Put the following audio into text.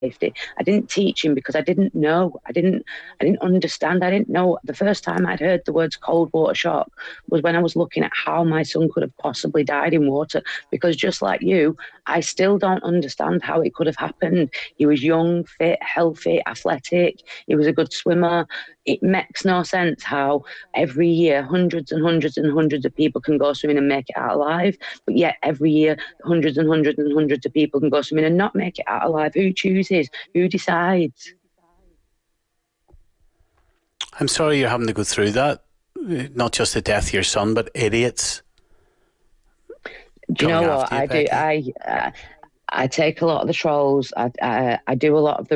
safety. I didn't teach him because I didn't know. I didn't understand. I didn't know. The first time I'd heard the words cold water shock was when I was looking at how my son could have possibly died in water. Because just like you, I still don't understand how it could have happened. He was young, fit, healthy, athletic. He was a good swimmer. It makes no sense how every year hundreds and hundreds and hundreds of people can go swimming and make it out alive, but yet every year hundreds and hundreds and hundreds of people can go swimming and not make it out alive. Who chooses? Who decides? I'm sorry you're having to go through that. Not just the death of your son, but idiots. Do you know what I do? Becky. I take a lot of the trolls. I do a lot of the